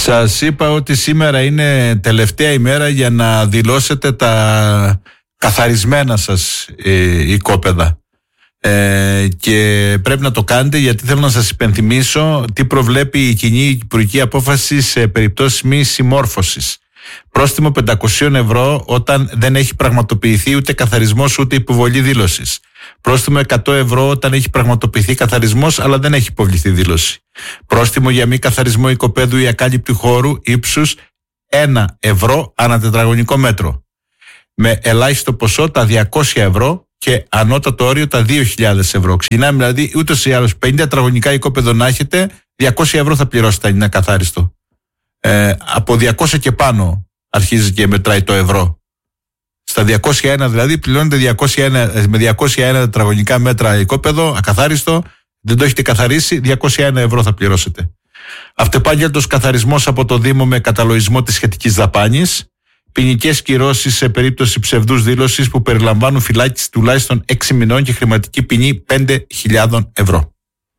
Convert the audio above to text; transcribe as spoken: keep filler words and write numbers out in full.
Σας είπα ότι σήμερα είναι τελευταία ημέρα για να δηλώσετε τα καθαρισμένα σας ε, οικόπεδα. Ε, και πρέπει να το κάνετε, γιατί θέλω να σας υπενθυμίσω τι προβλέπει η κοινή υπουργική απόφαση σε περιπτώσεις μη συμμόρφωσης. Πρόστιμο πεντακόσια ευρώ όταν δεν έχει πραγματοποιηθεί ούτε καθαρισμός ούτε υποβολή δήλωσης. Πρόστιμο εκατό ευρώ όταν έχει πραγματοποιηθεί καθαρισμός αλλά δεν έχει υποβληθεί δήλωση. Πρόστιμο για μη καθαρισμό οικοπαίδου ή ακάλυπτου χώρου ύψους ένα ευρώ ανά τετραγωνικό μέτρο. Με ελάχιστο ποσό τα διακόσια ευρώ και ανώτατο όριο τα δύο χιλιάδες ευρώ. Ξεκινάμε δηλαδή ούτως ή άλλως πενήντα τετραγωνικά οικόπεδο να έχετε, διακόσια ευρώ θα πληρώσετε αν είναι ακαθάριστο. Ε, από διακόσια και πάνω αρχίζει και μετράει το ευρώ. Στα διακόσια ένα δηλαδή πληρώνετε διακόσια ένα, με διακόσια ένα τετραγωνικά μέτρα οικόπεδο, ακαθάριστο, δεν το έχετε καθαρίσει, διακόσια ένα ευρώ θα πληρώσετε. Αυτεπάγγελτος καθαρισμός από το Δήμο με καταλογισμό της σχετικής δαπάνης. Ποινικές κυρώσεις σε περίπτωση ψευδούς δήλωσης που περιλαμβάνουν φυλάκιση τουλάχιστον έξι μηνών και χρηματική ποινή πέντε χιλιάδες ευρώ.